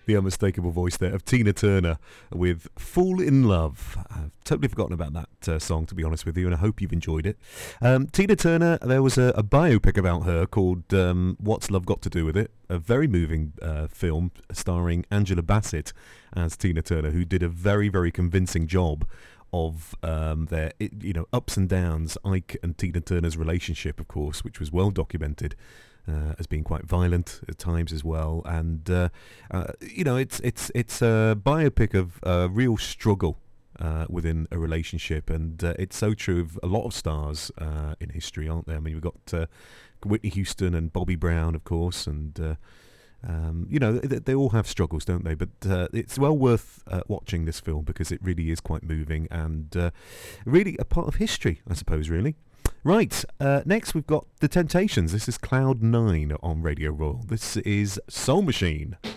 The unmistakable voice there of Tina Turner with Fall in Love. I've totally forgotten about that song, to be honest with you, and I hope you've enjoyed it. Tina Turner, there was a biopic about her called What's Love Got to Do With It? A very moving film starring Angela Bassett as Tina Turner, who did a very, very convincing job of their ups and downs. Ike and Tina Turner's relationship, of course, which was well documented as being quite violent at times as well, and it's a biopic of real struggle within a relationship, and it's so true of a lot of stars in history, aren't there? I mean, we've got Whitney Houston and Bobby Brown, of course, and they all have struggles, don't they? But it's well worth watching this film because it really is quite moving and really a part of history, I suppose, really. Right, next we've got The Temptations. This is Cloud 9 on Radio Royal. This is Soul Machine.